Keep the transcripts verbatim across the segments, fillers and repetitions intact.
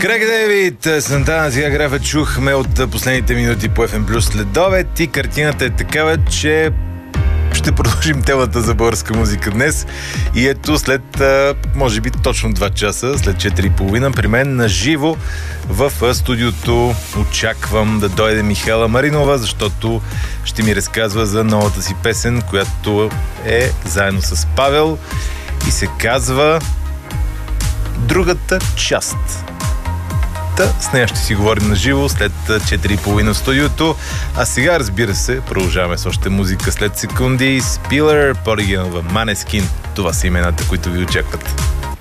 Крейг Дейвид, Сантана, сега графа чухме от последните минути по Еф Ем Плюс следобед и картината е такава, че ще продължим темата за българска музика днес. И ето след, може би, точно два часа, след четири и половина, при мен на живо в студиото очаквам да дойде Михела Маринова, защото ще ми разказва за новата си песен, която е заедно с Павел и се казва Другата част. Та, с нея ще си говорим на живо след четири и половина в студиото. А сега, разбира се, продължаваме с още музика след секунди. Spiller, по-оригиналва Måneskin. Това са имената, които ви очакват.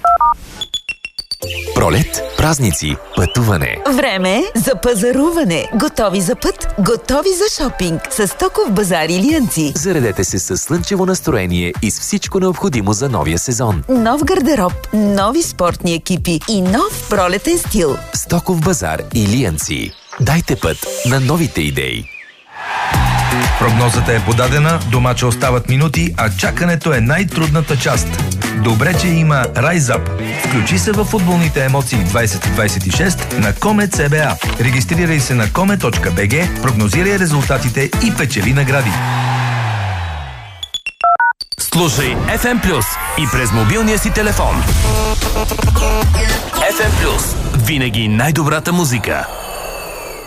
Пролет, празници, пътуване. Време за пазаруване. Готови за път, готови за шопинг. С Стоков базар Илиянци. Заредете се с слънчево настроение и с всичко необходимо за новия сезон. Нов гардероб, нови спортни екипи и нов пролетен стил. Стоков базар Илиянци. Дайте път на новите идеи. Прогнозата е подадена, домача остават минути, а чакането е най-трудната част. Добре, че има Rise Up. Включи се във футболните емоции двайсет двайсет и шест на Comet Си Би А. Регистрирай се на коме точка би джи, прогнозирай резултатите и печели награди. Слушай Еф Ем Плюс и през мобилния си телефон. Еф Ем Плюс. Винаги най-добрата музика.